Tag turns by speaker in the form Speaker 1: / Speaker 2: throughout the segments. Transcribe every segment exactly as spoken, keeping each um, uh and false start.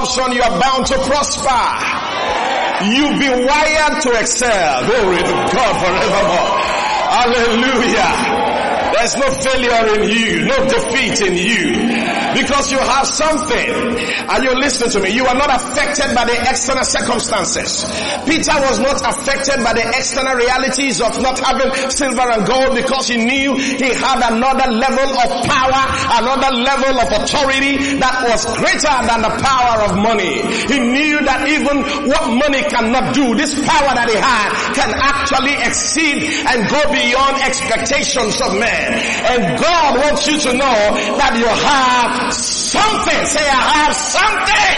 Speaker 1: of a sudden you are bound to prosper. You've been wired to excel. Glory to God forevermore. Hallelujah. There's no failure in you, no defeat in you. Because you have something. Are you listening to me? You are not affected by the external circumstances. Peter was not affected by the external realities of not having silver and gold, because he knew he had another level of power, another level of authority that was greater than the power of money. He knew that even what money cannot do, this power that he had can actually exceed and go beyond expectations of men. And God wants you to know that you have something. Say, I have something.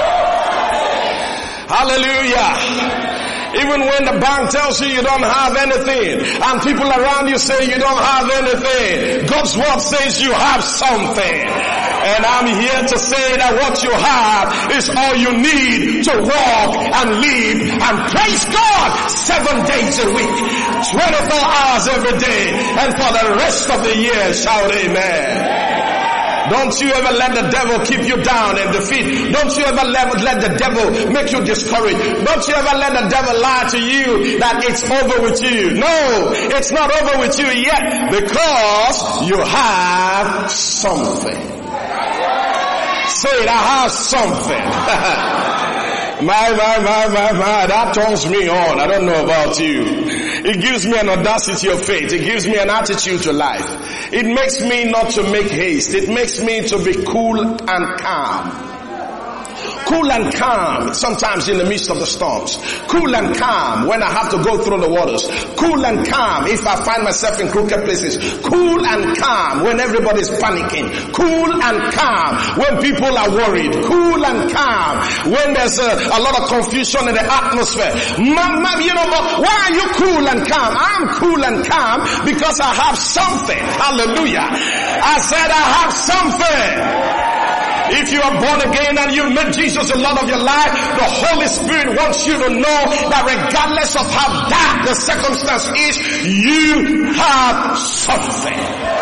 Speaker 1: Hallelujah. Even when the bank tells you you don't have anything, and people around you say you don't have anything, God's word says you have something. And I'm here to say that what you have is all you need to walk and live and praise God seven days a week, twenty-four hours every day, and for the rest of the year. Shout amen. Don't you ever let the devil keep you down and defeat. Don't you ever let, let the devil make you discouraged. Don't you ever let the devil lie to you that it's over with you. No, it's not over with you yet, because you have something. Say it, I have something. my, my, my, my, my, that turns me on. I don't know about you. It gives me an audacity of faith. It gives me an attitude to life. It makes me not to make haste. It makes me to be cool and calm. Cool and calm sometimes in the midst of the storms. Cool and calm when I have to go through the waters. Cool and calm if I find myself in crooked places. Cool and calm when everybody's panicking. Cool and calm when people are worried. Cool and calm when there's a, a lot of confusion in the atmosphere. Mama, you know, but why are you cool and calm? I'm cool and calm because I have something. Hallelujah. I said I have something. If you are born again and you met Jesus the Lord of your life, the Holy Spirit wants you to know that regardless of how dark the circumstance is, you have something.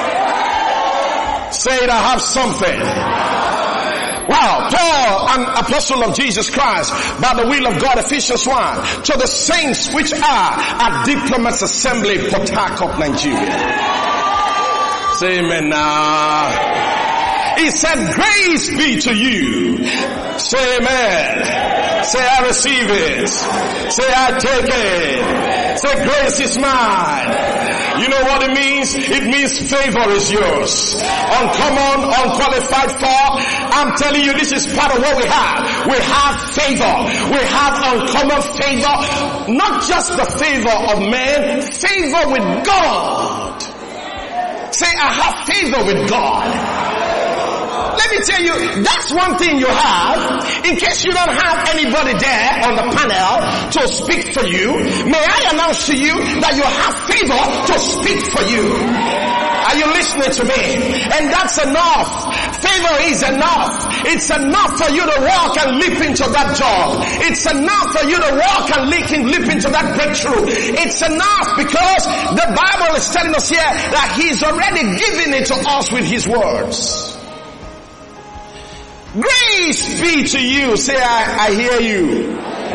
Speaker 1: Say it, I have something. Wow, Paul, an apostle of Jesus Christ, by the will of God, Ephesians one, to the saints which are at Diplomats Assembly, Port Harcourt, Nigeria. Say amen now. He said, grace be to you. Say amen. Say I receive it. Say I take it. Say grace is mine. You know what it means? It means favor is yours. Uncommon, unqualified for. I'm telling you, this is part of what we have. We have favor. We have uncommon favor. Not just the favor of man, favor with God. Say I have favor with God. Let me tell you, that's one thing you have. In case you don't have anybody there on the panel to speak for you, may I announce to you that you have favor to speak for you. Are you listening to me? And that's enough. Favor is enough. It's enough for you to walk and leap into that job. It's enough for you to walk and leap, leap into that breakthrough. It's enough because the Bible is telling us here that He's already given it to us with His words. Grace be to you. Say, I, I hear you.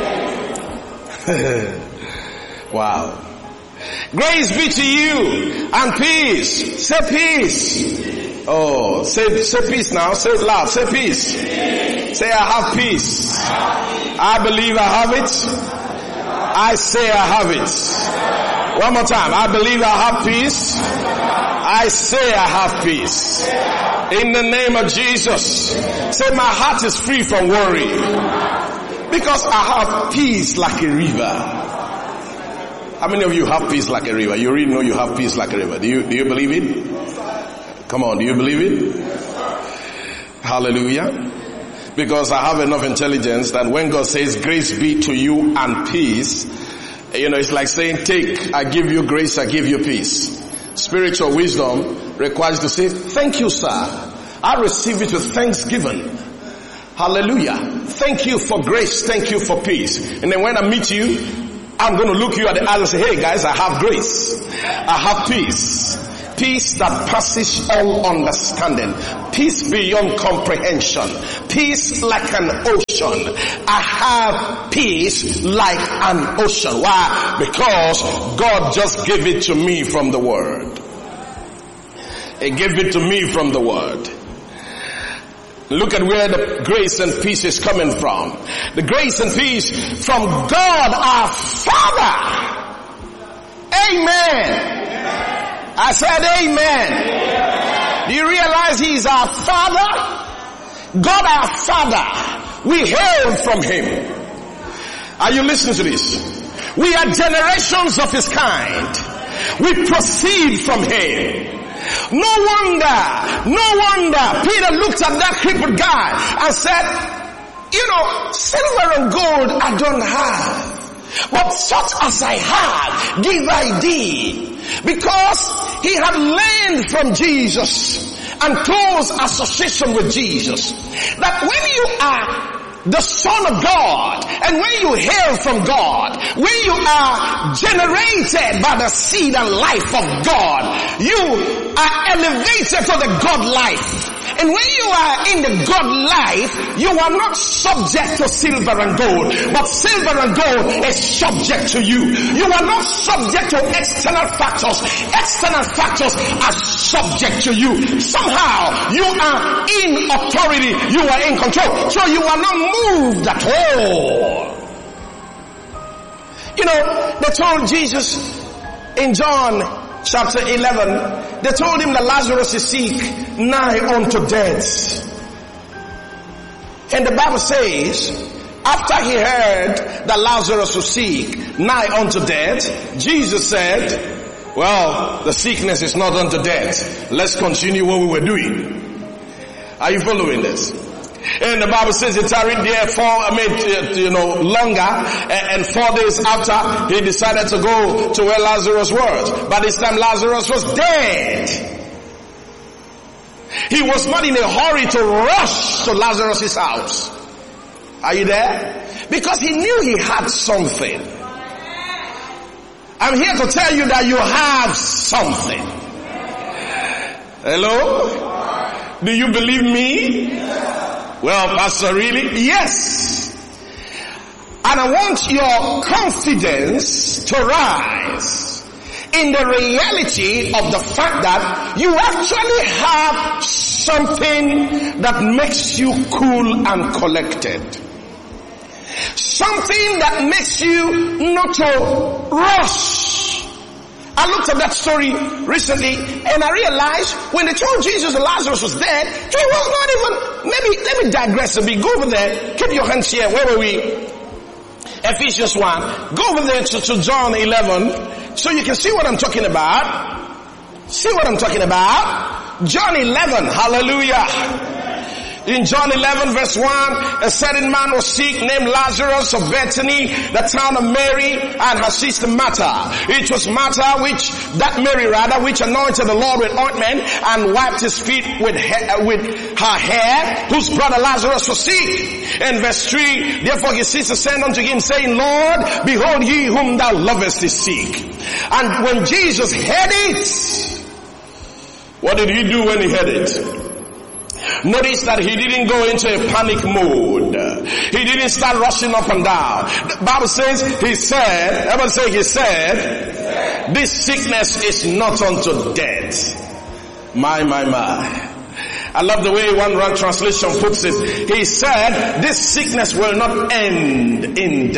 Speaker 1: Wow. Grace be to you and peace. Say peace. Oh, say, say peace now. Say it loud. Say peace. Say I have peace. I believe I have it. I say I have it. One more time. I believe I have peace. I say I have peace. In the name of Jesus. Say my heart is free from worry. Because I have peace like a river. How many of you have peace like a river? You really know you have peace like a river. Do you, do you believe it? Come on, do you believe it? Hallelujah. Because I have enough intelligence that when God says grace be to you and peace, you know, it's like saying take, I give you grace, I give you peace. Spiritual wisdom requires to say, thank you, sir. I receive it with thanksgiving. Hallelujah. Thank you for grace. Thank you for peace. And then when I meet you, I'm going to look you at the eye and say, hey guys, I have grace. I have peace. peace that passes all understanding, peace beyond comprehension, peace like an ocean. I have peace like an ocean. Why? Because God just gave it to me from the Word. He gave it to me from the Word. Look at where the grace and peace is coming from. The grace and peace from God our Father. Amen. I said amen. Do you realize He is our Father? God our Father. We hail from Him. Are you listening to this? We are generations of His kind. We proceed from Him. No wonder, no wonder Peter looked at that crippled guy and said, you know, silver and gold I don't have, but such as I have give I thee. Because he had learned from Jesus and close association with Jesus, that when you are the Son of God, and when you hail from God, when you are generated by the seed and life of God, you are elevated to the God life. And when you are in the God life, you are not subject to silver and gold, but silver and gold is subject to you. You are not subject to external factors. External factors are subject to you. Somehow you are in authority. You are in control. So you are not moved at all. You know, they told Jesus in John chapter eleven, they told him that Lazarus is sick, nigh unto death. And the Bible says, after he heard that Lazarus was sick, nigh unto death, Jesus said, well, the sickness is not unto death. Let's continue what we were doing. Are you following this? And the Bible says he tarried there for, I mean, you know, longer, and four days after, he decided to go to where Lazarus was. By this time, Lazarus was dead. He was not in a hurry to rush to Lazarus' house. Are you there? Because he knew he had something. I'm here to tell you that you have something. Hello? Do you believe me? Well, Pastor, really? Yes. And I want your confidence to rise in the reality of the fact that you actually have something that makes you cool and collected. Something that makes you not to rush. I looked at that story recently and I realized when they told Jesus that Lazarus was dead, he was not even, maybe, let me digress a bit. Go over there. Keep your hands here. Where were we? Ephesians one. Go over there to, to John eleven so you can see what I'm talking about. See what I'm talking about? John eleven. Hallelujah. In John eleven verse one, a certain man was sick named Lazarus of Bethany, the town of Mary, and her sister Martha. It was Martha which, that Mary rather, which anointed the Lord with ointment and wiped his feet with, hair, with her hair, whose brother Lazarus was sick. In verse three, therefore his sister sent unto him, saying, Lord, behold, he whom thou lovest is sick. And when Jesus heard it, what did he do when he heard it? Notice that he didn't go into a panic mode. He didn't start rushing up and down. The Bible says, he said, everyone say he said, this sickness is not unto death. My, my, my. I love the way one one translation puts it. He said, this sickness will not end in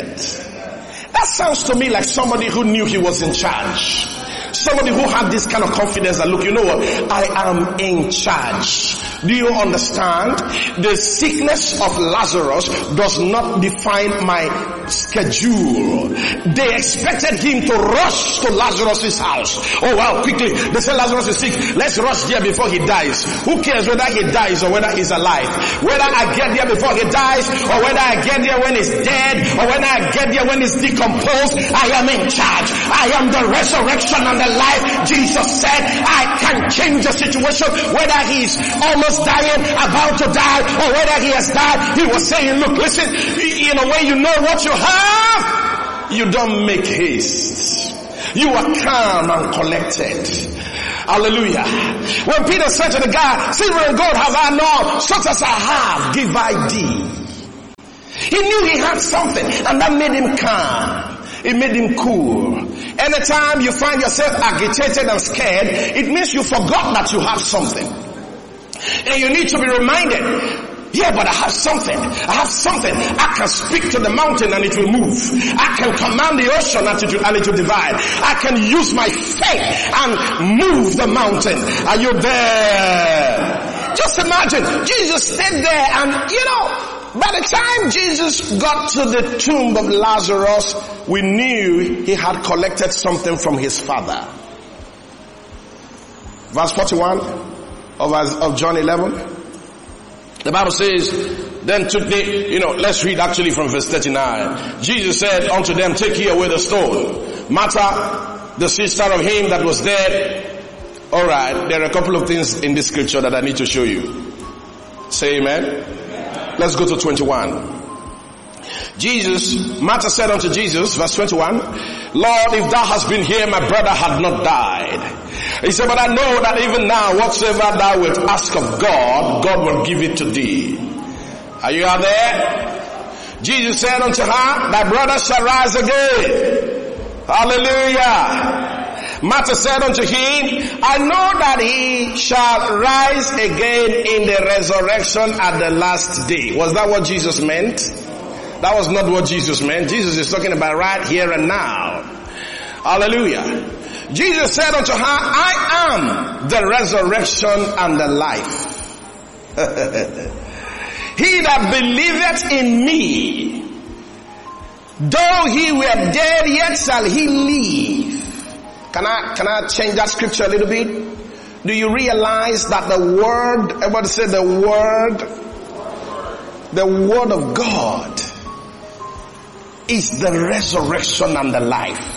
Speaker 1: death. That sounds to me like somebody who knew he was in charge. Somebody who had this kind of confidence that, look, you know what? I am in charge. Do you understand? The sickness of Lazarus does not define my schedule. They expected him to rush to Lazarus' house. Oh well, quickly. They said Lazarus is sick. Let's rush there before he dies. Who cares whether he dies or whether he's alive? Whether I get there before he dies or whether I get there when he's dead or whether I get there when he's decomposed, I am in charge. I am the resurrection and the life. Jesus said I can change the situation, whether he's almost dying, about to die, or whether he has died. He was saying, look, listen, in a way you know what you have, you don't make haste. You are calm and collected. Hallelujah. When Peter said to the guy, silver and gold have I none, such as I have give I thee. He knew he had something, and that made him calm. It made him cool. Anytime you find yourself agitated and scared, it means you forgot that you have something. And you need to be reminded, yeah, but I have something. I have something. I can speak to the mountain and it will move. I can command the ocean and it will, and it will divide. I can use my faith and move the mountain. Are you there? Just imagine, Jesus stayed there and, you know, by the time Jesus got to the tomb of Lazarus, we knew he had collected something from his father. Verse forty-one of, of John eleven. The Bible says, then took they, you know, let's read actually from verse thirty-nine. Jesus said unto them, take ye away the stone. Martha, the sister of him that was dead. Alright, there are a couple of things in this scripture that I need to show you. Say amen. Amen. Let's go to twenty-one. Jesus, Martha said unto Jesus, verse twenty-one, Lord, if thou hast been here, my brother had not died. He said, but I know that even now, whatsoever thou wilt ask of God, God will give it to thee. Are you out there? Jesus said unto her, thy brother shall rise again. Hallelujah. Martha said unto him, I know that he shall rise again in the resurrection at the last day. Was that what Jesus meant? That was not what Jesus meant. Jesus is talking about right here and now. Hallelujah. Jesus said unto her, I am the resurrection and the life. He that believeth in me, though he were dead, yet shall he live. Can I, can I change that scripture a little bit? Do you realize that the word, everybody say the word, the word of God is the resurrection and the life.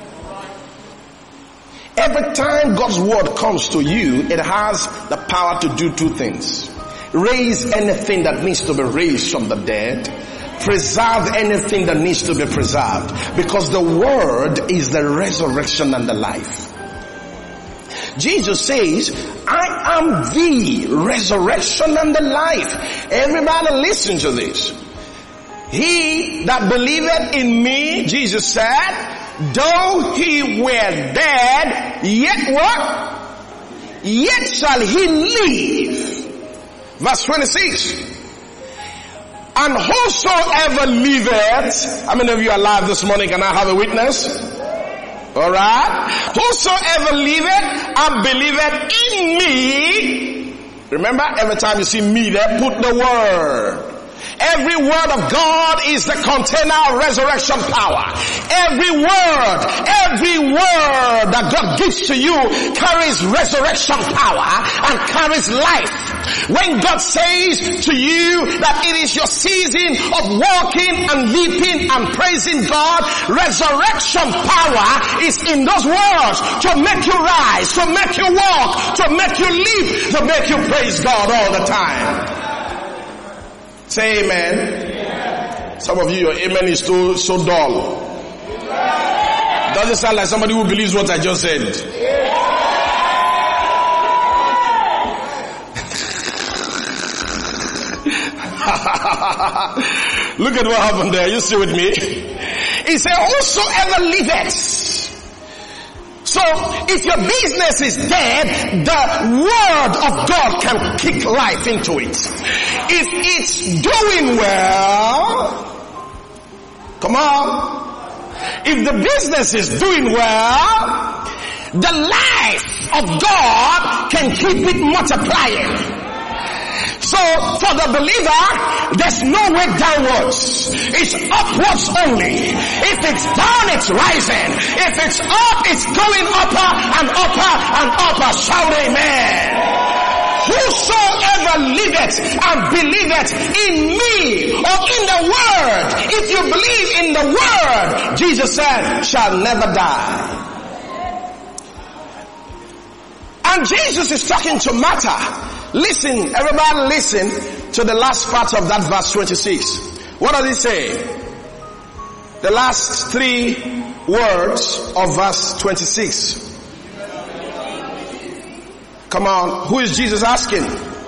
Speaker 1: Every time God's word comes to you, it has the power to do two things. Raise anything that needs to be raised from the dead. Preserve anything that needs to be preserved. Because the word is the resurrection and the life. Jesus says, I am the resurrection and the life. Everybody listen to this. He that believeth in me, Jesus said, though he were dead, yet what? Yet shall he live. Verse twenty-six. And whosoever liveth, how many of you are alive this morning? Can I have a witness? Alright. Whosoever liveth and believeth in me. Remember, every time you see me there, put the word. Every word of God is the container of resurrection power. Every word, every word that God gives to you carries resurrection power and carries life. When God says to you that it is your season of walking and leaping and praising God, resurrection power is in those words to make you rise, to make you walk, to make you leap, to make you praise God all the time. Say amen. Amen. Some of you, your amen is so, so dull. Amen. Doesn't sound like somebody who believes what I just said. Look at what happened there. You see with me? He said, whosoever liveth. So, if your business is dead, the word of God can kick life into it. If it's doing well, come on. If the business is doing well, the life of God can keep it multiplying. So, for the believer, there's no way downwards. It's upwards only. If it's down, it's rising. If it's up, it's going upper and upper and upper. Shout amen. Whosoever liveth and believeth in me or in the word, if you believe in the word, Jesus said, shall never die. And Jesus is talking to Martha. Listen, everybody listen to the last part of that verse twenty-six. What does it say? The last three words of verse twenty-six. Come on. Who is Jesus asking?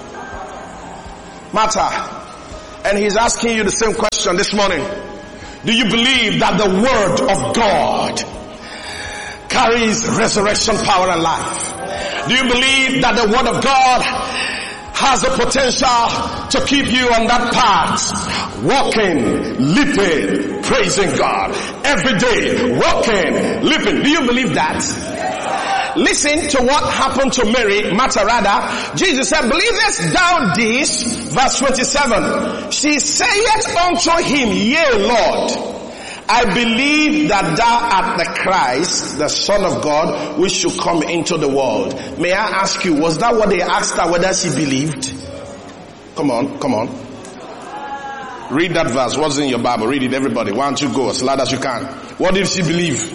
Speaker 1: Martha. And he's asking you the same question this morning. Do you believe that the word of God carries resurrection power and life? Do you believe that the word of God has the potential to keep you on that path, walking, leaping, praising God every day, walking, leaping? Do you believe that? Listen to what happened to Mary, Martha rather. Jesus said, believest thou this? Verse twenty-seven. She saith unto him, yea, Lord, I believe that thou art the Christ, the Son of God, which should come into the world. May I ask you, was that what they asked her, whether she believed? Come on, come on. Read that verse. What's in your Bible? Read it, everybody. Why don't you go as loud as you can? What did she believe?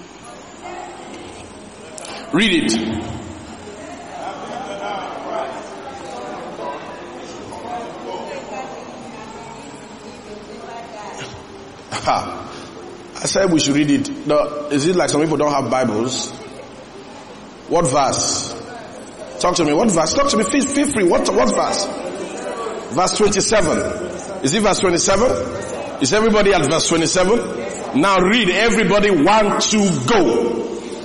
Speaker 1: Read it. I said we should read it. No, is it like some people don't have Bibles? What verse? Talk to me. What verse? Talk to me. Feel, feel free. What, what verse? Verse twenty-seven. Is it verse twenty-seven? Is everybody at verse twenty-seven? Now read. Everybody, one, two, go.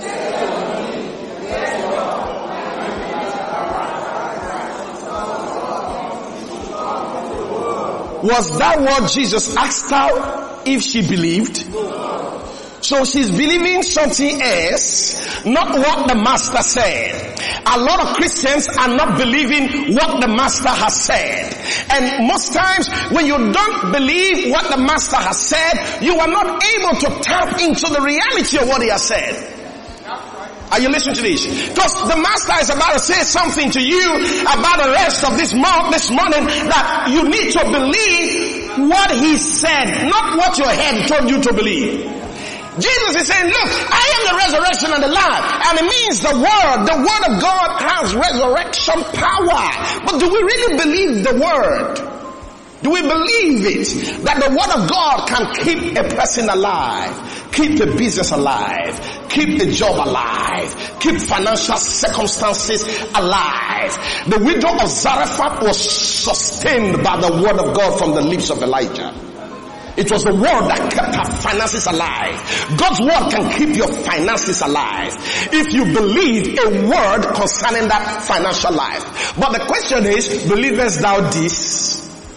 Speaker 1: Was that what Jesus asked her if she believed? So she's believing something else, not what the master said. A lot of Christians are not believing what the master has said. And most times when you don't believe what the master has said, you are not able to tap into the reality of what he has said. Are you listening to this? Because the master is about to say something to you about the rest of this month, this morning, that you need to believe what he said, not what your head told you to believe. Jesus is saying, look, I am the resurrection and the life. And it means the word, the word of God has resurrection power. But do we really believe the word? Do we believe it? That the word of God can keep a person alive, keep a business alive, keep a job alive, keep financial circumstances alive. The widow of Zarephath was sustained by the word of God from the lips of Elijah. It was the word that kept her finances alive. God's word can keep your finances alive if you believe a word concerning that financial life. But the question is, believest thou this?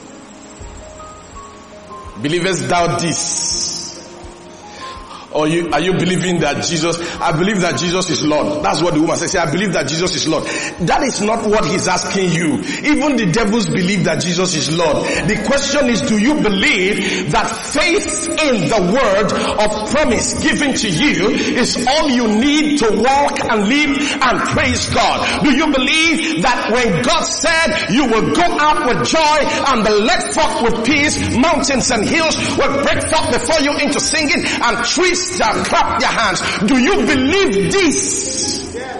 Speaker 1: Believest thou this? Or you, are you believing that Jesus, I believe that Jesus is Lord. That's what the woman said. Say, I believe that Jesus is Lord. That is not what he's asking you. Even the devils believe that Jesus is Lord. The question is, do you believe that faith in the word of promise given to you is all you need to walk and live and praise God? Do you believe that when God said you will go out with joy and be led forth with peace, mountains and hills will break forth before you into singing and trees shall clap their hands? Do you believe this? Yes,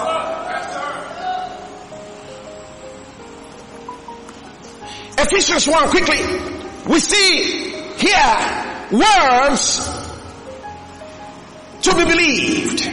Speaker 1: sir. Ephesians one, quickly. We see here words to be believed.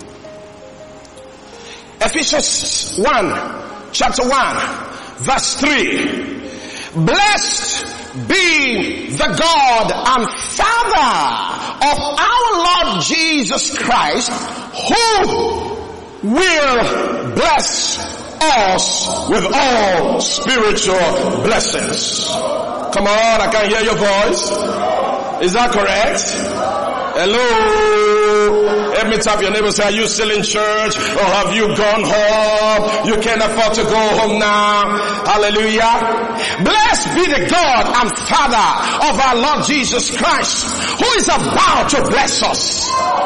Speaker 1: Ephesians one, chapter one, verse three. Blessed be the God and Father of our Lord Jesus Christ, who will bless us with all spiritual blessings. Come on, I can hear your voice. Is that correct? Hello? Let me tap your neighbor and say, are you still in church? Or have you gone home? You can't afford to go home now. Hallelujah. Blessed be the God and Father of our Lord Jesus Christ, who is about to bless us.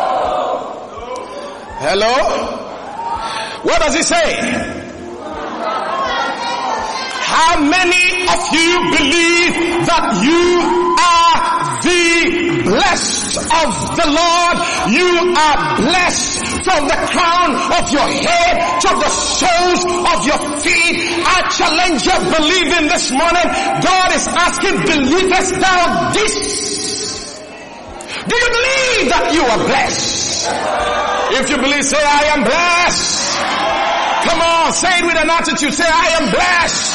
Speaker 1: Hello? What does he say? How many of you believe that you are the blessed of the Lord? You are blessed from the crown of your head to the soles of your feet. I challenge you, believe in this morning. God is asking, believest thou this? Do you believe that you are blessed? If you believe, say, I am blessed. Come on, say it with an attitude. Say, I am blessed.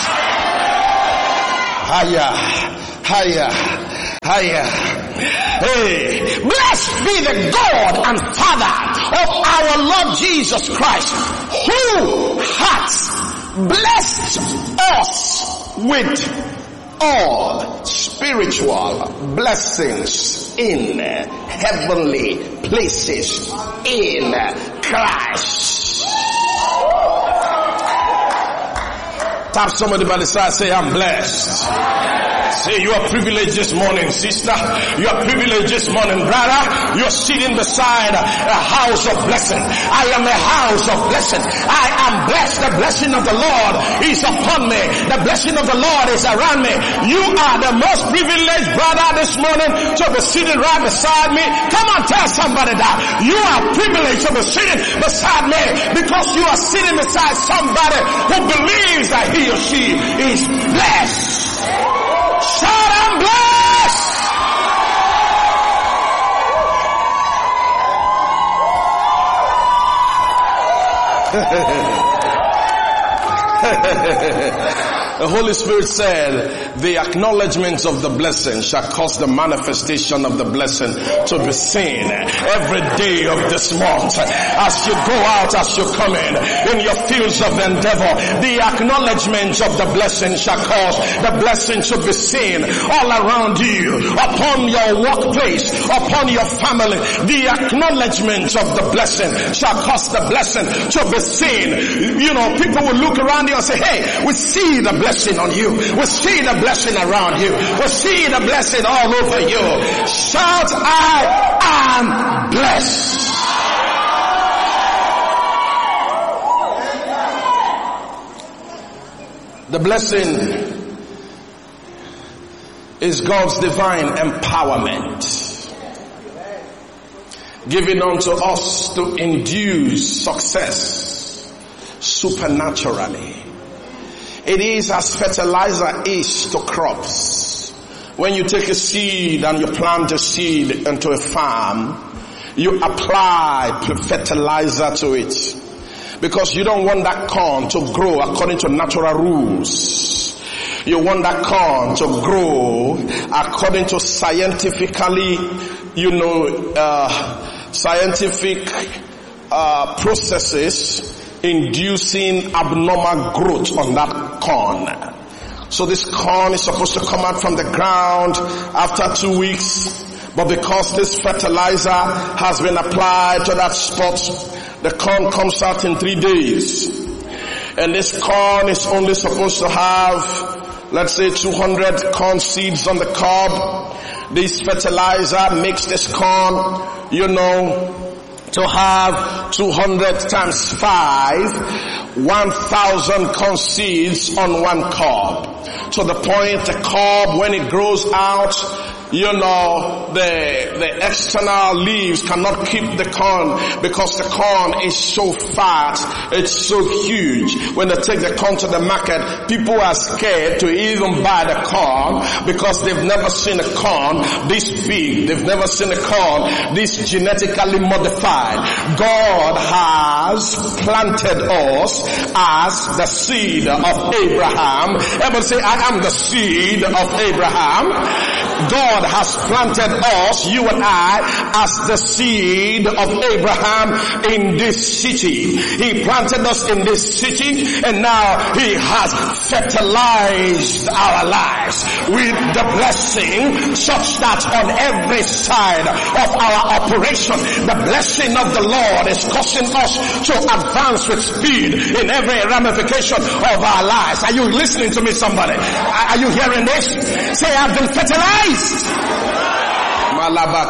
Speaker 1: Higher, higher, higher. Hey, blessed be the God and Father of our Lord Jesus Christ, who hath blessed us with all spiritual blessings in heavenly places in Christ. Tap somebody by the side, say, I'm blessed. Say, you are privileged this morning, sister. You are privileged this morning, brother. You are sitting beside a house of blessing. I am a house of blessing. I am blessed. The blessing of the Lord is upon me. The blessing of the Lord is around me. You are the most privileged brother this morning to be sitting right beside me. Come on, tell somebody that. You are privileged to be sitting beside me because you are sitting beside somebody who believes that he or she is blessed. Shout, I'm blessed. The Holy Spirit said, the acknowledgement of the blessing shall cause the manifestation of the blessing to be seen every day of this month. As you go out, as you come in, in your fields of endeavor, the acknowledgement of the blessing shall cause the blessing to be seen all around you, upon your workplace, upon your family. The acknowledgement of the blessing shall cause the blessing to be seen. You know, people will look around you and say, hey, we see the blessing on you. We see the blessing around you. We see the blessing all over you. Shout, I am blessed. The blessing is God's divine empowerment given unto us to induce success supernaturally. It is as fertilizer is to crops. When you take a seed and you plant a seed into a farm, you apply fertilizer to it. Because you don't want that corn to grow according to natural rules. You want that corn to grow according to scientifically, you know, uh, scientific uh, processes inducing abnormal growth on that corn. So this corn is supposed to come out from the ground after two weeks, but because this fertilizer has been applied to that spot, the corn comes out in three days. And this corn is only supposed to have, let's say, two hundred corn seeds on the cob. This fertilizer makes this corn, you know, to have two hundred times five, one thousand corn seeds on one cob. To the point the cob, when it grows out, you know, the, the external leaves cannot keep the corn because the corn is so fat, it's so huge. When they take the corn to the market, people are scared to even buy the corn because they've never seen a corn this big. They've never seen a corn this genetically modified. God has planted us as the seed of Abraham. Everybody say, I am the seed of Abraham. God has planted us, you and I, as the seed of Abraham in this city. He planted us in this city, and now he has fertilized our lives with the blessing, such that on every side of our operation, the blessing of the Lord is causing us to advance with speed in every ramification of our lives. Are you listening to me, somebody? Are you hearing this? Say, I've been fertilized. You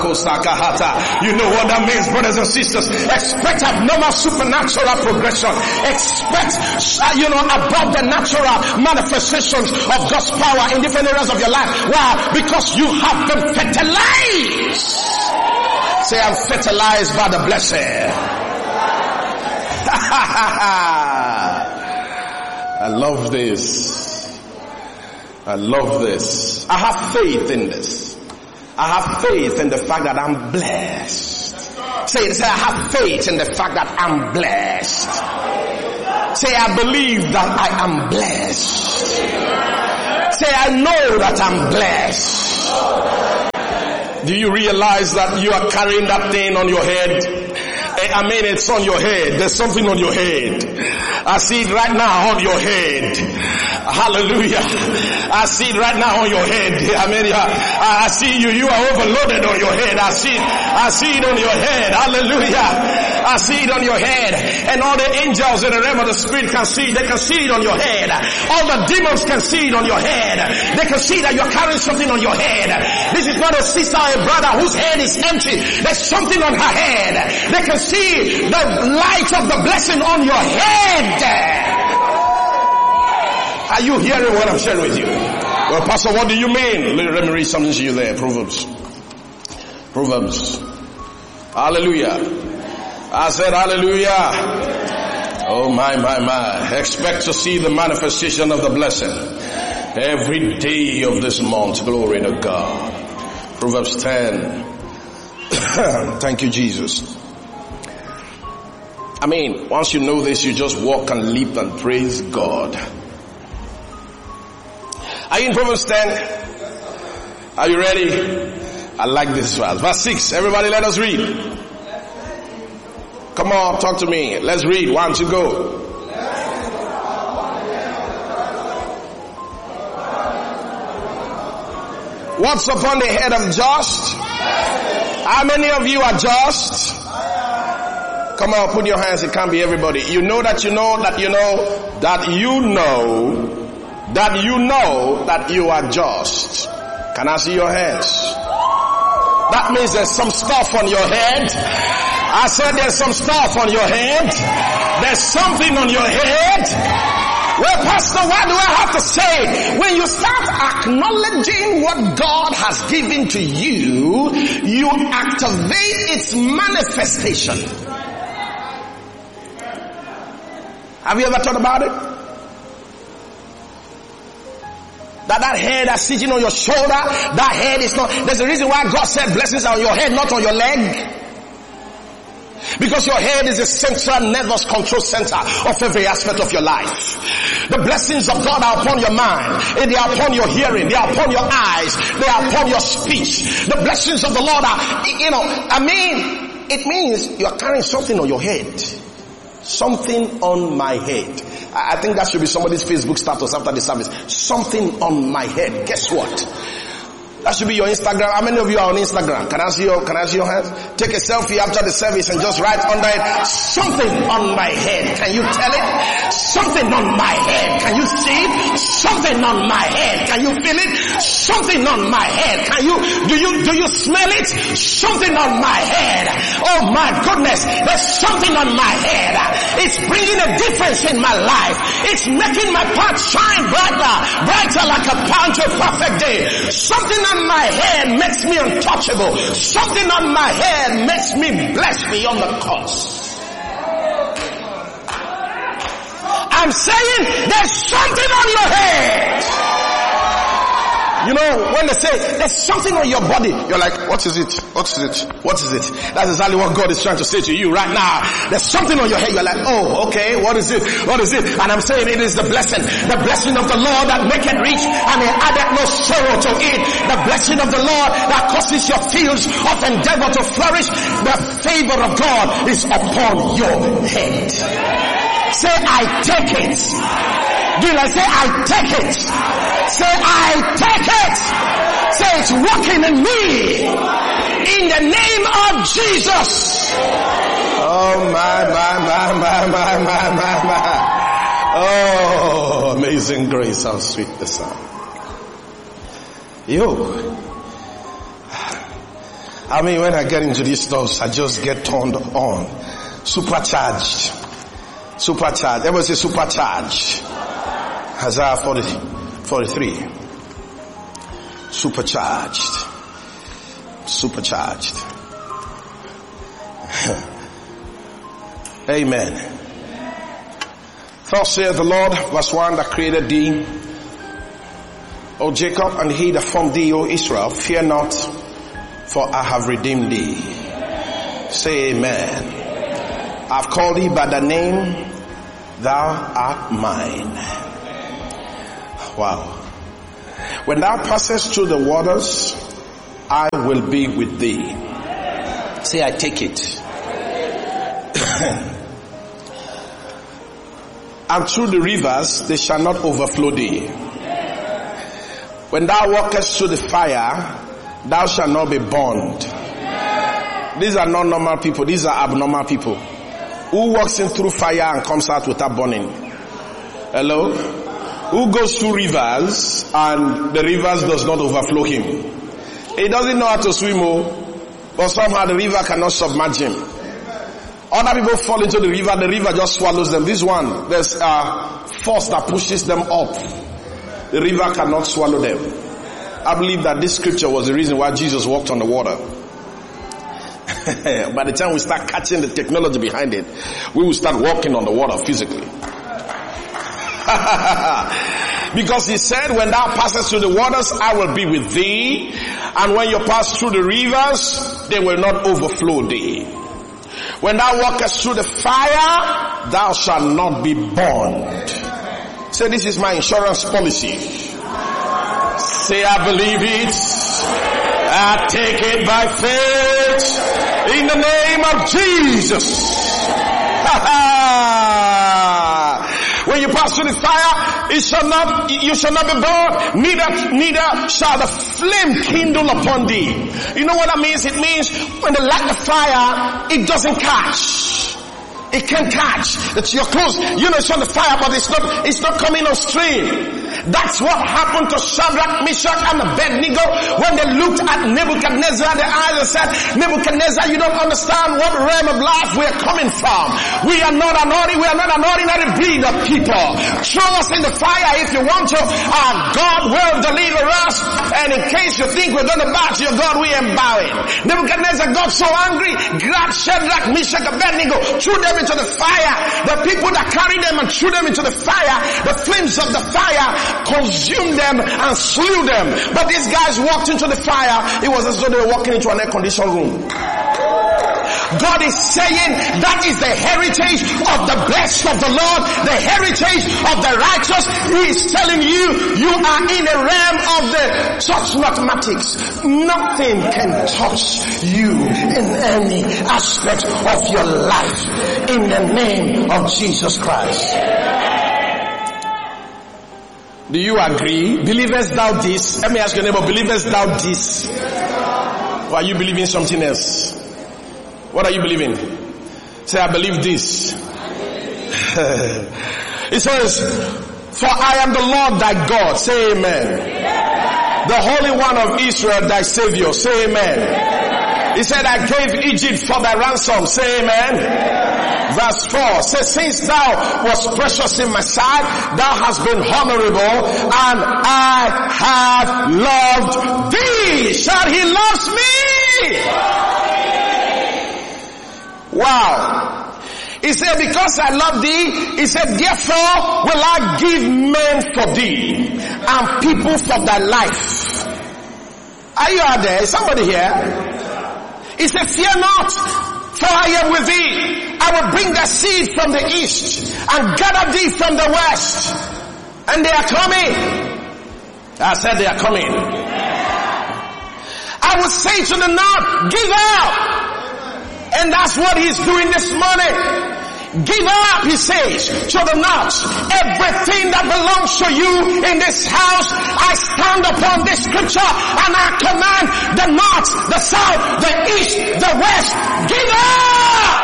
Speaker 1: know what that means, brothers and sisters. Expect abnormal supernatural progression. Expect, you know, above the natural manifestations of God's power in different areas of your life. Why? Because you have been fertilized. Say, I'm fertilized by the blessing. I love this. I love this. I have faith in this. I have faith in the fact that I'm blessed. Say it, say, I have faith in the fact that I'm blessed. Say, I believe that I am blessed. Say, I know that I'm blessed. Do you realize that you are carrying that thing on your head? I mean, it's on your head. There's something on your head. I see it right now on your head. Hallelujah. I see it right now on your head. I mean, I, I see you. You are overloaded on your head. I see it. I see it on your head. Hallelujah. I see it on your head. And all the angels in the realm of the spirit can see it. They can see it on your head. All the demons can see it on your head. They can see that you're carrying something on your head. This is not a sister or a brother whose head is empty. There's something on her head. They can see the light of the blessing on your head. Are you hearing what I'm sharing with you? Well, Pastor, what do you mean? Let me read something to you there. Proverbs. Proverbs. Hallelujah. I said hallelujah. Oh my, my, my. Expect to see the manifestation of the blessing every day of this month. Glory to God. Proverbs ten. Thank you, Jesus. I mean, once you know this, you just walk and leap and praise God. Are you in Proverbs ten? Are you ready? I like this verse. Verse six. Everybody let us read. Come on, talk to me. Let's read. One, two, go. What's upon the head of just? How many of you are just? Come on, put your hands. It can't be everybody. You know that you know that you know that you know that you know that you are just. Can I see your hands? That means there's some stuff on your head. I said there's some stuff on your head. There's something on your head. Well, Pastor, what do I have to say? When you start acknowledging what God has given to you, you activate its manifestation. Have you ever thought about it? That that head that's sitting on your shoulder, that head is not, there's a reason why God said blessings are on your head, not on your leg. Because your head is the central nervous control center of every aspect of your life. The blessings of God are upon your mind. They are upon your hearing. They are upon your eyes. They are upon your speech. The blessings of the Lord are, you know, I mean, it means you are carrying something on your head. Something on my head. I think that should be somebody's Facebook status after the service. Something on my head. Guess what? That should be your Instagram. How many of you are on Instagram? Can I see your, can I see your hands? Take a selfie after the service and just write under it, something on my head. Can you tell it? Something on my head. Can you see it? Something on my head. Can you feel it? Something on my head. Can you, do you, do you smell it? Something on my head. Oh my goodness. There's something on my head. It's bringing a difference in my life. It's making my path shine brighter, brighter like a punch of perfect day. Something on my head makes me untouchable. Something on my head makes me blessed beyond the cause. I'm saying there's something on your head. You know, when they say there's something on your body, you're like, what is it? What is it? What is it? That's exactly what God is trying to say to you right now. There's something on your head. You're like, oh, okay, what is it? What is it? And I'm saying it is the blessing. The blessing of the Lord that maketh rich and he addeth no sorrow to it. The blessing of the Lord that causes your fields of endeavor to flourish. The favor of God is upon your head. Say, I take it. Do you like say, I take it? Say, I take it. Say, it's working in me. In the name of Jesus. Oh my, my, my, my, my, my, my, my. Oh, amazing grace, how sweet the sound. Yo. I mean, when I get into these stuff, I just get turned on. Supercharged. Supercharged. Everybody say supercharged. Isaiah forty, forty-three. Supercharged. Supercharged. Amen. Thus saith the Lord, verse one, that created thee, O Jacob, and he that formed thee, O Israel. Fear not, for I have redeemed thee. Say amen. I've called thee by the name thou art mine. Wow. When thou passest through the waters, I will be with thee. Say, I take it. And through the rivers, they shall not overflow thee. When thou walkest through the fire, thou shalt not be burned. These are not normal people. These are abnormal people. Who walks in through fire and comes out without burning? Hello? Who goes through rivers and the rivers does not overflow him? He doesn't know how to swim, oh, but somehow the river cannot submerge him. Other people fall into the river, the river just swallows them. This one, there's a force that pushes them up. The river cannot swallow them. I believe that this scripture was the reason why Jesus walked on the water. By the time we start catching the technology behind it, we will start walking on the water physically. Because he said, when thou passest through the waters, I will be with thee. And when you pass through the rivers, they will not overflow thee. When thou walkest through the fire, thou shalt not be burned. Say, this is my insurance policy. Say, I believe it. I take it by faith in the name of Jesus. When you pass through the fire, it shall not, you shall not be burned, neither, neither shall the flame kindle upon thee. You know what that means? It means when they light the fire, it doesn't catch. It can't catch. It's your clothes. You know it's on the fire, but it's not, it's not coming on stream. That's what happened to Shadrach, Meshach, and Abednego when they looked at Nebuchadnezzar. Their eyes and said, Nebuchadnezzar, you don't understand what realm of life we are coming from. We are not an ordinary, we are not an ordinary breed of people. Throw us in the fire if you want to. Our God will deliver us. And in case you think we're going to bow to your God, we are bowing. Nebuchadnezzar got so angry, grabbed Shadrach, Meshach, Abednego, threw them into the fire. The people that carried them and threw them into the fire, the flames of the fire consumed them and slew them. But these guys walked into the fire. It was as though they were walking into an air-conditioned room. God is saying that is the heritage of the blessed of the Lord, the heritage of the righteous. He is telling you, you are in a realm of the touch mathematics. Nothing can touch you in any aspect of your life in the name of Jesus Christ. Do you agree? Believest thou this? Let me ask your neighbor, believest thou this? Or are you believing something else? What are you believing? Say, I believe this. It says, for I am the Lord thy God. Say amen. The Holy One of Israel, thy Savior. Say amen. He said, I gave Egypt for thy ransom. Say amen. Verse four says, since thou was precious in my sight, thou hast been honorable, and I have loved thee. Shout, he loves me. Wow. He said, because I love thee, he said, therefore will I give men for thee, and people for thy life. Are you out there? Is somebody here? He said, fear not, for I am with thee. I will bring the seed from the east and gather thee from the west. And they are coming. I said they are coming. I will say to the north, give out. And that's what he's doing this morning. Give up, he says, to the north. Everything that belongs to you in this house, I stand upon this scripture and I command the north, the south, the east, the west, give up!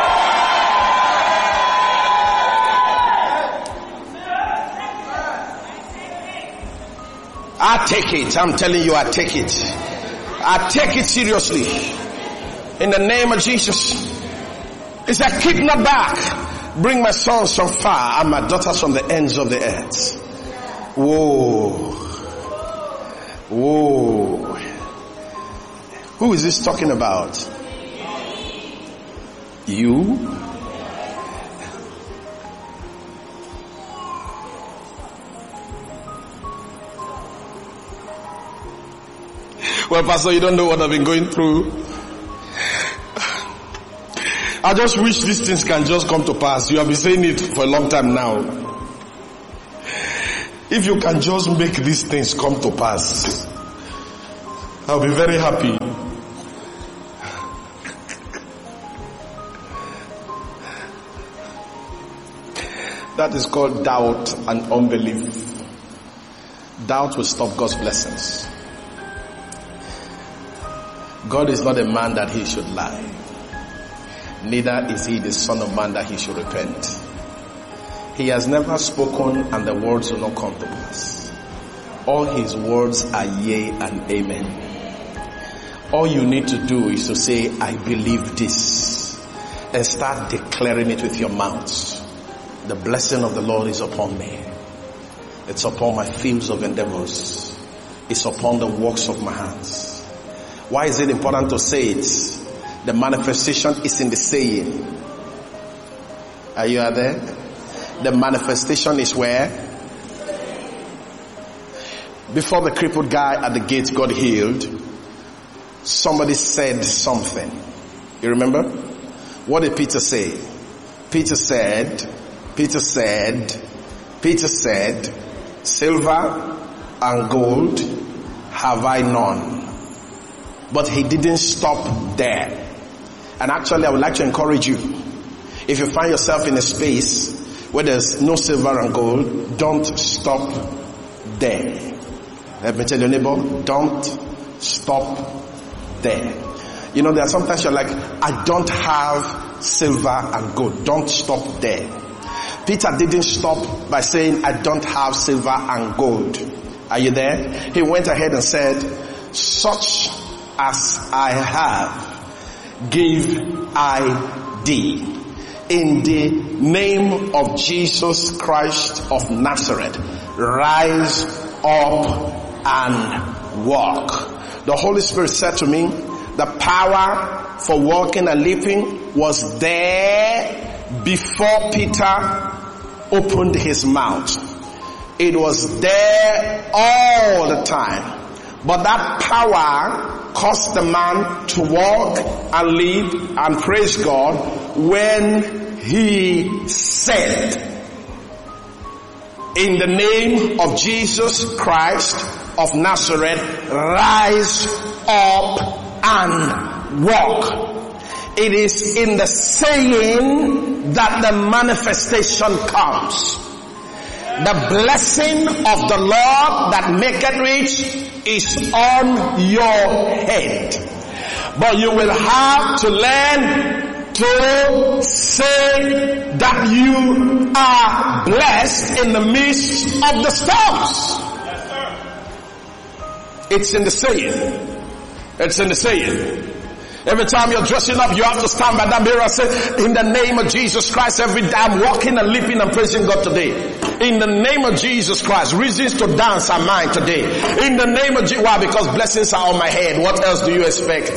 Speaker 1: I take it. I'm telling you, I take it. I take it seriously. In the name of Jesus. He said, keep not back. Bring my sons from far and my daughters from the ends of the earth. Whoa. Whoa. Who is this talking about? You? Well, Pastor, you don't know what I've been going through. I just wish these things can just come to pass. You have been saying it for a long time now. If you can just make these things come to pass, I'll be very happy. That is called doubt and unbelief. Doubt will stop God's blessings. God is not a man that he should lie. Neither is he the son of man that he should repent. He has never spoken and the words will not come to pass. All his words are yea and amen. All you need to do is to say, I believe this, and start declaring it with your mouth. The blessing of the Lord is upon me. It's upon my fields of endeavors. It's upon the works of my hands. Why is it important to say it? The manifestation is in the saying. Are you out there? The manifestation is where? Before the crippled guy at the gate got healed, somebody said something. You remember? What did Peter say? Peter said, Peter said, Peter said, silver and gold have I none. But he didn't stop there. And actually I would like to encourage you. If you find yourself in a space where there's no silver and gold, don't stop there. Let me tell your neighbor, don't stop there. You know, there are sometimes you're like, I don't have silver and gold. Don't stop there. Peter didn't stop by saying, I don't have silver and gold. Are you there? He went ahead and said, such as I have, give I thee. In the name of Jesus Christ of Nazareth, rise up and walk. The Holy Spirit said to me, the power for walking and leaping was there before Peter opened his mouth. It was there all the time. But that power caused the man to walk and leap and praise God when he said, in the name of Jesus Christ of Nazareth, rise up and walk. It is in the saying that the manifestation comes. The blessing of the Lord that maketh rich is on your head. But you will have to learn to say that you are blessed in the midst of the storms. It's in the saying. It's in the saying. Every time you're dressing up, you have to stand by that mirror and say, in the name of Jesus Christ, every day I'm walking and leaping and praising God today. In the name of Jesus Christ, reasons to dance are mine today. In the name of Jesus, why? Because blessings are on my head. What else do you expect?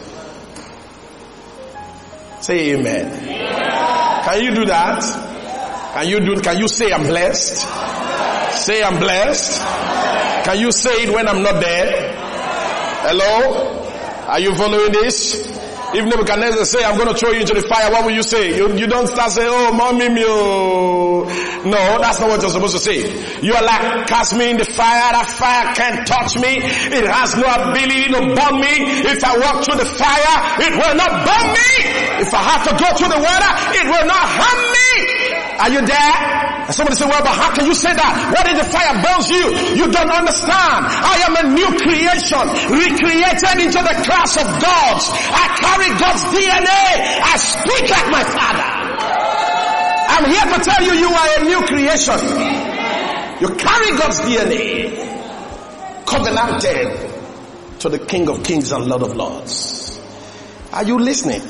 Speaker 1: Say amen. Yeah. Can you do that? Can you do? Can you say I'm blessed? Say I'm blessed. Can you say it when I'm not there? Hello? Are you following this? If Nebuchadnezzar say, I'm going to throw you into the fire, what will you say? You, you don't start saying, oh, mommy, me, oh. No, that's not what you're supposed to say. You are like, cast me in the fire. That fire can't touch me. It has no ability to burn me. If I walk through the fire, it will not burn me. If I have to go through the water, it will not harm me. Are you there? And somebody say, well, but how can you say that? What if the fire burns you? You don't understand. I am a new creation, recreated into the class of gods. I carry God's D N A. I speak like my Father. I'm here to tell you, you are a new creation. You carry God's D N A. Covenanted to the King of Kings and Lord of Lords. Are you listening?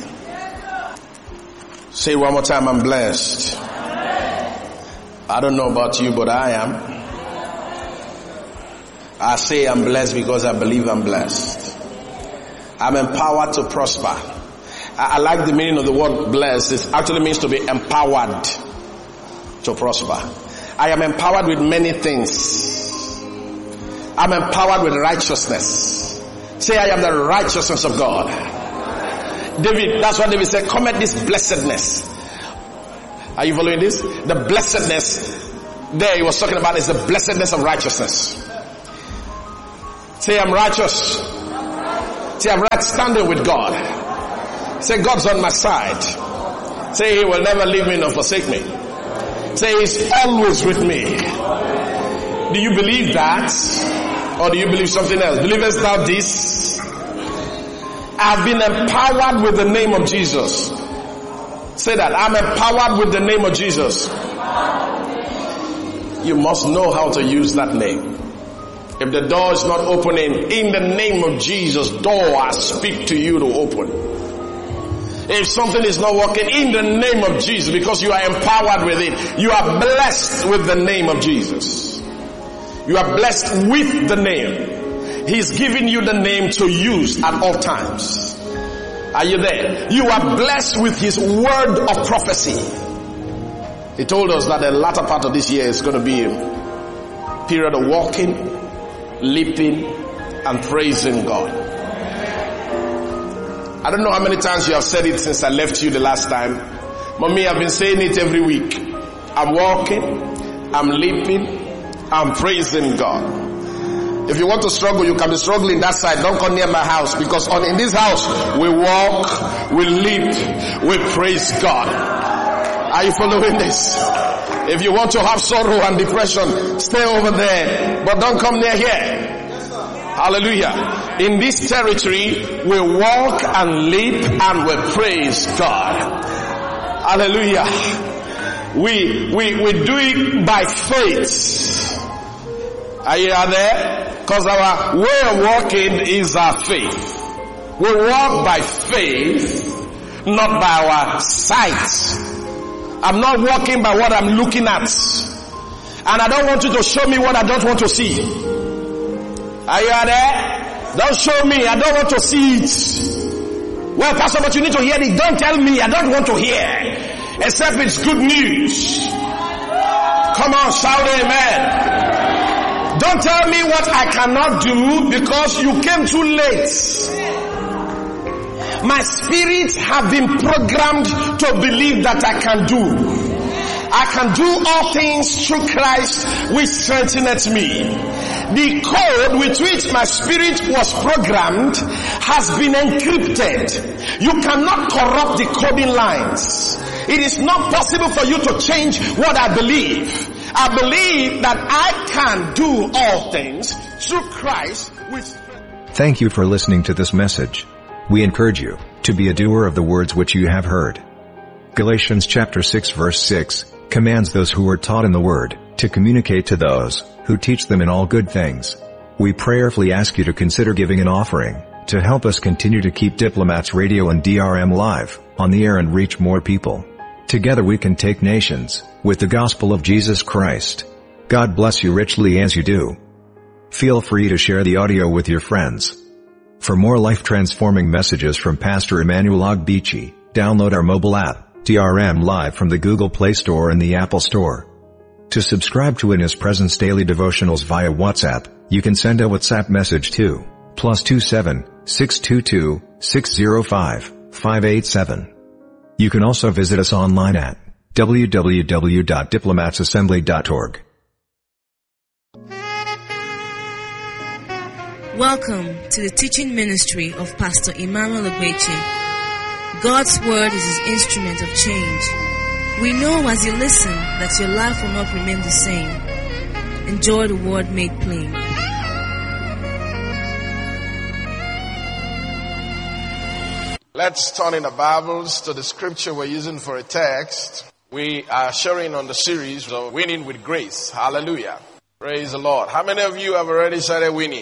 Speaker 1: Say one more time, I'm blessed. I don't know about you, but I am. I say I'm blessed because I believe I'm blessed. I'm empowered to prosper. I, I like the meaning of the word blessed. It actually means to be empowered to prosper. I am empowered with many things. I'm empowered with righteousness. Say I am the righteousness of God. David, that's what David said, come at this blessedness. Are you following this? The blessedness there he was talking about is the blessedness of righteousness. Say, I'm righteous. Say, I'm right standing with God. Say, God's on my side. Say, He will never leave me nor forsake me. Say, He's always with me. Do you believe that? Or do you believe something else? Believest thou this? I've been empowered with the name of Jesus. Say that. I'm empowered with the name of Jesus. You must know how to use that name. If the door is not opening, in the name of Jesus, door I speak to you to open. If something is not working, in the name of Jesus, because you are empowered with it, you are blessed with the name of Jesus. You are blessed with the name. He's giving you the name to use at all times. Are you there? You are blessed with His word of prophecy. He told us that the latter part of this year is going to be a period of walking, leaping, and praising God. I don't know how many times you have said it since I left you the last time. Mommy, I've been saying it every week. I'm walking, I'm leaping, I'm praising God. If you want to struggle, you can be struggling that side. Don't come near my house, because on in this house, we walk, we leap, we praise God. Are you following this? If you want to have sorrow and depression, stay over there, but don't come near here. Hallelujah. In this territory, we walk and leap and we praise God. Hallelujah. We, we, we do it by faith. Are you there? Because our way of walking is our faith. We walk by faith, not by our sight. I'm not walking by what I'm looking at. And I don't want you to show me what I don't want to see. Are you there? Don't show me. I don't want to see it. Well, Pastor, but you need to hear it. Don't tell me. I don't want to hear. Except it's good news. Come on, shout amen. Don't tell me what I cannot do, because you came too late. My spirit have been programmed to believe that I can do. I can do all things through Christ which strengtheneth me. The code with which my spirit was programmed has been encrypted. You cannot corrupt the coding lines. It is not possible for you to change what I believe. I believe that I can do all things through Christ which...
Speaker 2: Thank you for listening to this message. We encourage you to be a doer of the words which you have heard. Galatians chapter six verse six commands those who are taught in the word to communicate to those who teach them in all good things. We prayerfully ask you to consider giving an offering to help us continue to keep Diplomats Radio and D R M Live on the air and reach more people. Together we can take nations with the gospel of Jesus Christ. God bless you richly as you do. Feel free to share the audio with your friends. For more life-transforming messages from Pastor Emmanuel Ogbechi, download our mobile app, D R M Live, from the Google Play Store and the Apple Store. To subscribe to In His Presence daily devotionals via WhatsApp, you can send a WhatsApp message to plus two seven six two two six zero five five eight seven. You can also visit us online at w w w dot diplomats assembly dot org.
Speaker 3: Welcome to the teaching ministry of Pastor Emmanuel Ogbechi. God's word is His instrument of change. We know as you listen that your life will not remain the same. Enjoy the word made plain.
Speaker 1: Let's turn in the Bibles to the scripture we're using for a text. We are sharing on the series of Winning with Grace. Hallelujah. Praise the Lord. How many of you have already started winning?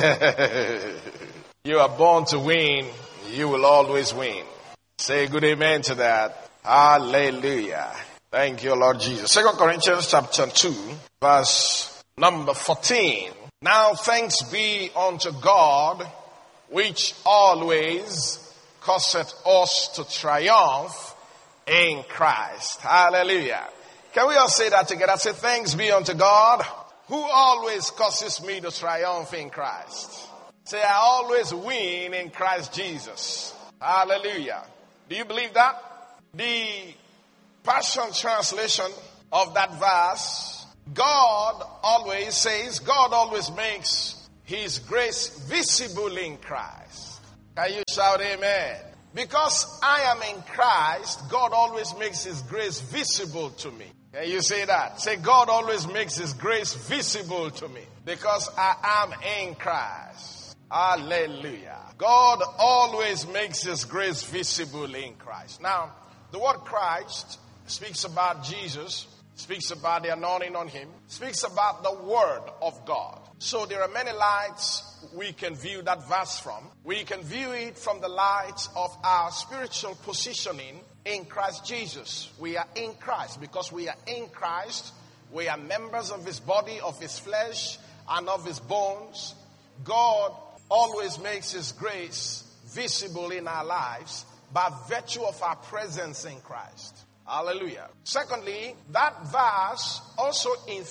Speaker 1: You are born to win. You will always win. Say good amen to that. Hallelujah. Thank you, Lord Jesus. Second Corinthians chapter two, verse number fourteen. Now thanks be unto God, which always causeth us to triumph in Christ. Hallelujah. Can we all say that together? Say, thanks be unto God, who always causes me to triumph in Christ. Say, I always win in Christ Jesus. Hallelujah. Do you believe that? The Passion Translation of that verse, God always says, God always makes His grace visible in Christ. Can you shout amen? Because I am in Christ, God always makes His grace visible to me. Can you say that? Say, God always makes His grace visible to me because I am in Christ. Hallelujah. God always makes His grace visible in Christ. Now, the word Christ speaks about Jesus, speaks about the anointing on Him, speaks about the Word of God. So there are many lights we can view that verse from. We can view it from the light of our spiritual positioning in Christ Jesus. We are in Christ. Because we are in Christ, we are members of His body, of His flesh, and of His bones. God always makes His grace visible in our lives by virtue of our presence in Christ. Hallelujah. Secondly, that verse also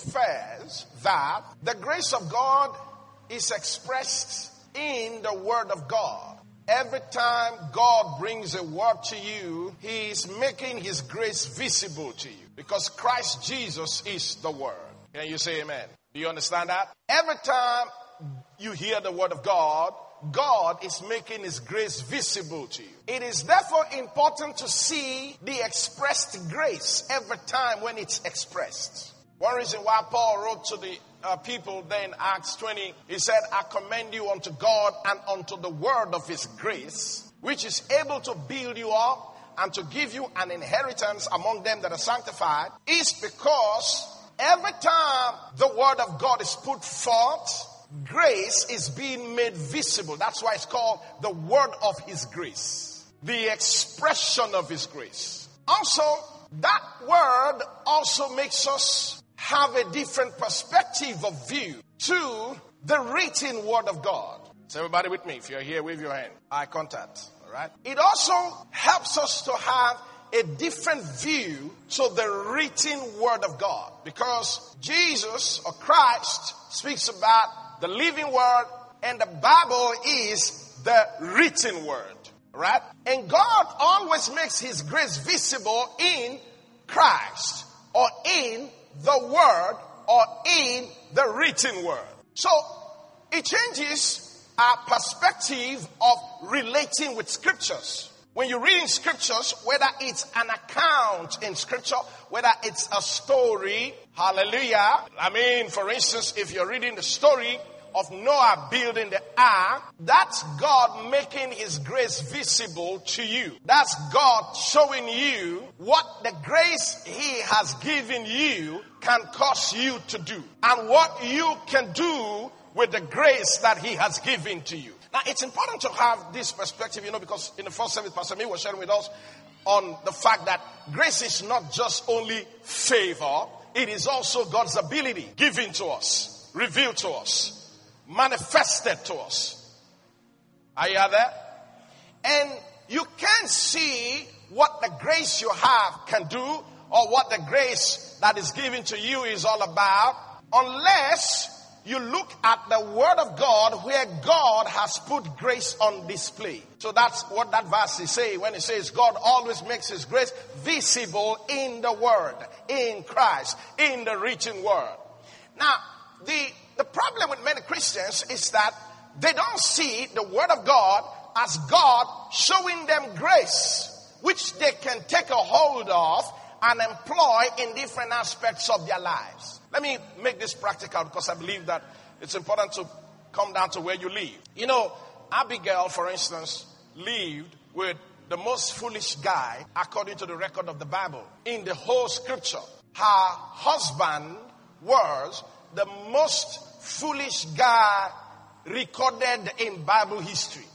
Speaker 1: infers that the grace of God is expressed in the Word of God. Every time God brings a word to you, He is making His grace visible to you. Because Christ Jesus is the Word. Can you say amen? Do you understand that? Every time you hear the Word of God, God is making His grace visible to you. It is therefore important to see the expressed grace every time when it's expressed. One reason why Paul wrote to the uh, people there in Acts twenty, he said, I commend you unto God and unto the word of His grace, which is able to build you up and to give you an inheritance among them that are sanctified, is because every time the word of God is put forth, grace is being made visible. That's why it's called the word of His grace. The expression of His grace. Also, that word also makes us have a different perspective of view to the written word of God. So everybody with me, if you're here, wave your hand. Eye contact. All right. It also helps us to have a different view to the written word of God. Because Jesus or Christ speaks about the living word, and the Bible is the written word, right? And God always makes His grace visible in Christ, or in the word, or in the written word. So it changes our perspective of relating with scriptures. When you read in scriptures, whether it's an account in scripture, whether it's a story, hallelujah. I mean, for instance, if you're reading the story of Noah building the ark, that's God making His grace visible to you. That's God showing you what the grace He has given you can cause you to do, and what you can do with the grace that He has given to you. Now, it's important to have this perspective, you know, because in the first service, Pastor Mee was sharing with us on the fact that grace is not just only favor, it is also God's ability given to us, revealed to us, manifested to us. Are you there? And you can't see what the grace you have can do, or what the grace that is given to you is all about, unless you look at the word of God where God has put grace on display. So that's what that verse is saying when it says God always makes His grace visible in the word, in Christ, in the written word. Now, the, the problem with many Christians is that they don't see the word of God as God showing them grace, which they can take a hold of and employ in different aspects of their lives. Let me make this practical, because I believe that it's important to come down to where you live. You know, Abigail, for instance, lived with the most foolish guy, according to the record of the Bible, in the whole scripture. Her husband was the most foolish guy recorded in Bible history.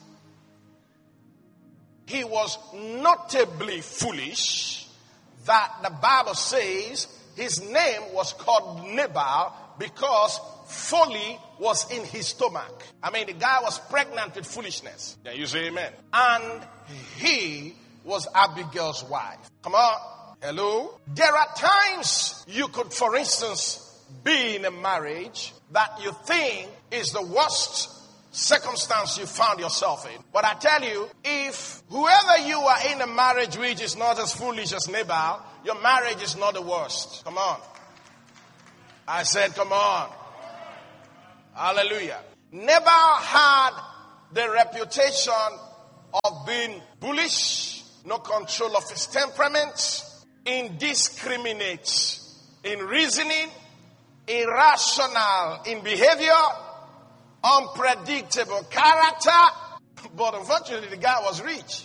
Speaker 1: He was notably foolish, that the Bible says his name was called Nabal because folly was in his stomach. I mean, the guy was pregnant with foolishness. Yeah, you say amen. And he was Abigail's wife. Come on. Hello? There are times you could, for instance, be in a marriage that you think is the worst circumstance you found yourself in. But I tell you, if whoever you are in a marriage with is not as foolish as Nabal, your marriage is not the worst. Come on. I said, come on. Hallelujah. Nabal had the reputation of being bullish, no control of his temperament, indiscriminate in reasoning, irrational in behavior, unpredictable character. But unfortunately, the guy was rich.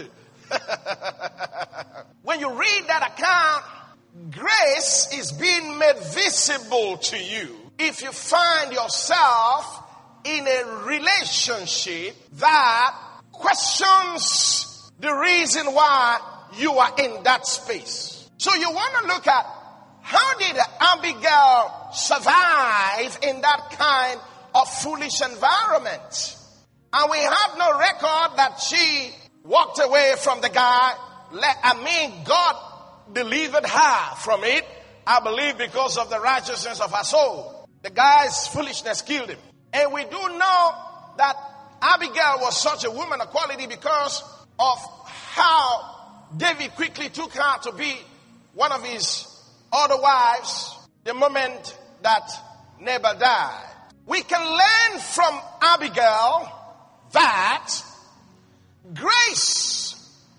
Speaker 1: When you read that account, grace is being made visible to you if you find yourself in a relationship that questions the reason why you are in that space. So you want to look at, how did Abigail survive in that kind of foolish environment? And we have no record that she walked away from the guy. I mean, God delivered her from it, I believe, because of the righteousness of her soul. The guy's foolishness killed him. And we do know that Abigail was such a woman of quality because of how David quickly took her to be one of his other wives the moment that Nabal died. We can learn from Abigail that grace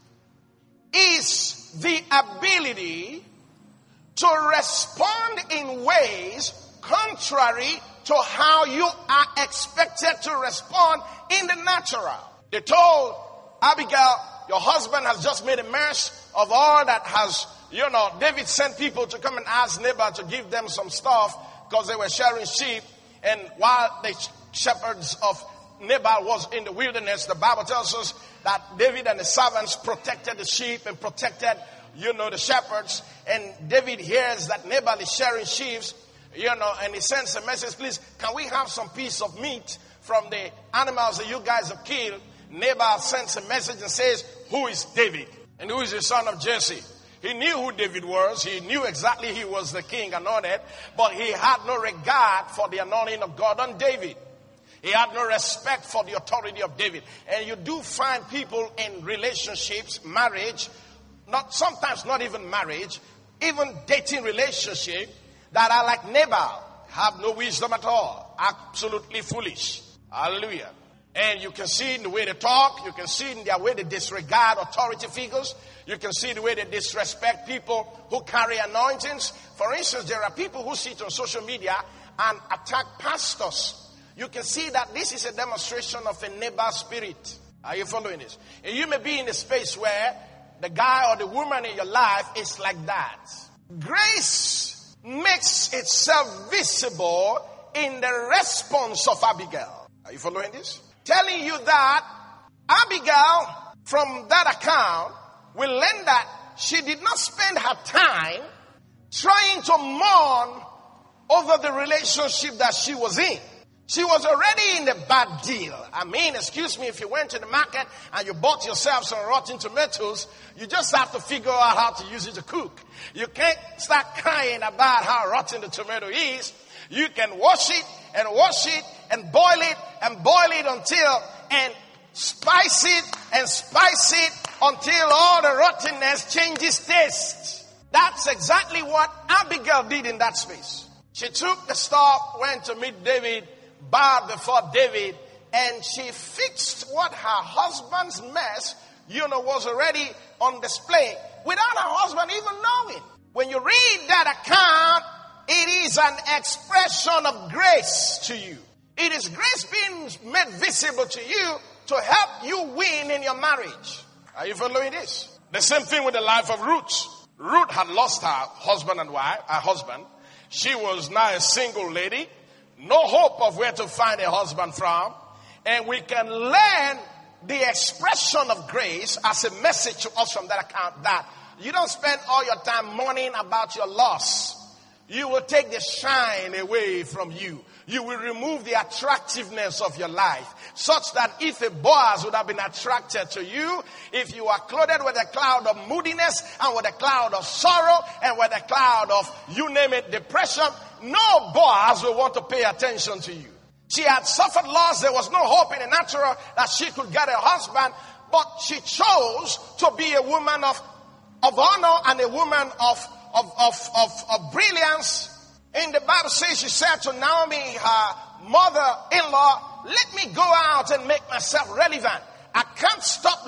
Speaker 1: is the ability to respond in ways contrary to how you are expected to respond in the natural. They told Abigail, your husband has just made a mess of all that has, you know, David sent people to come and ask Nabal to give them some stuff because they were sharing sheep. And while the shepherds of Nabal was in the wilderness, the Bible tells us that David and the servants protected the sheep and protected, you know, the shepherds. And David hears that Nabal is sharing sheep, you know, and he sends a message, please, can we have some piece of meat from the animals that you guys have killed? Nabal sends a message and says, who is David? And who is the son of Jesse? He knew who David was. He knew exactly he was the king anointed, but he had no regard for the anointing of God on David. He had no respect for the authority of David. And you do find people in relationships, marriage, not sometimes not even marriage, even dating relationship, that are like Nabal, have no wisdom at all, absolutely foolish. Hallelujah. And you can see in the way they talk, you can see in their way they disregard authority figures, you can see the way they disrespect people who carry anointings. For instance, there are people who sit on social media and attack pastors. You can see that this is a demonstration of a Nabal spirit. Are you following this? And you may be in a space where the guy or the woman in your life is like that. Grace makes itself visible in the response of Abigail. Are you following this? Telling you that Abigail, from that account, will learn that she did not spend her time trying to mourn over the relationship that she was in. She was already in a bad deal. I mean, excuse me, if you went to the market and you bought yourself some rotten tomatoes, you just have to figure out how to use it to cook. You can't start crying about how rotten the tomato is. You can wash it and wash it and boil it and boil it until, and spice it and spice it until all the rottenness changes taste. That's exactly what Abigail did in that space. She took the stuff, went to meet David, bowed before David, and she fixed what her husband's mess, you know, was already on display without her husband even knowing. When you read that account, it is an expression of grace to you. It is grace being made visible to you to help you win in your marriage. Are you following this? The same thing with the life of Ruth. Ruth had lost her husband and wife, her husband. She was now a single lady. No hope of where to find a husband from. And we can learn the expression of grace as a message to us from that account, that you don't spend all your time mourning about your loss. You will take the shine away from you. You will remove the attractiveness of your life, such that if a Boaz would have been attracted to you, if you are clothed with a cloud of moodiness and with a cloud of sorrow and with a cloud of, you name it, depression, no Boaz will want to pay attention to you. She had suffered loss. There was no hope in the natural that she could get a husband. But she chose to be a woman of, of honor and a woman of, of, of, of, of brilliance. In the Bible says, she said to Naomi, her mother-in-law, let me go out and make myself relevant. I can't stop